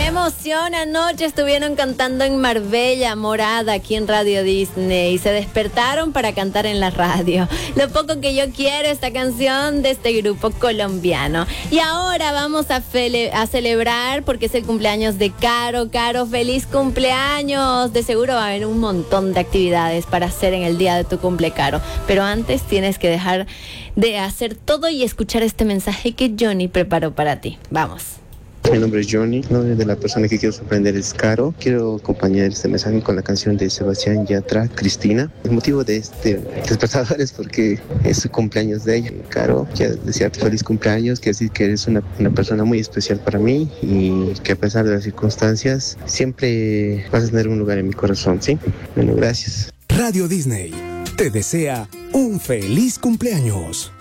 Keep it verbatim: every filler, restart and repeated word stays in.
emoción! Anoche estuvieron cantando en Marbella, Morada, aquí en Radio Disney, y se despertaron para cantar en la radio. Lo poco que yo quiero, esta canción de este grupo colombiano. Y ahora vamos a, fele- a celebrar porque es el cumpleaños de Caro. Caro, feliz cumpleaños. De seguro va a haber un montón de actividades para hacer en el día de tu cumple, Caro. Pero antes tienes que dejar de hacer todo y escuchar este mensaje que Johnny preparó para ti. Vamos. Mi nombre es Johnny, el nombre de la persona que quiero sorprender es Caro. Quiero acompañar este mensaje con la canción de Sebastián Yatra, Cristina. El motivo de este despertador es porque es su cumpleaños de ella. Caro, quiero desearte feliz cumpleaños, quiero decir que eres una, una persona muy especial para mí y que a pesar de las circunstancias siempre vas a tener un lugar en mi corazón, ¿sí? Bueno, gracias. Radio Disney te desea un feliz cumpleaños.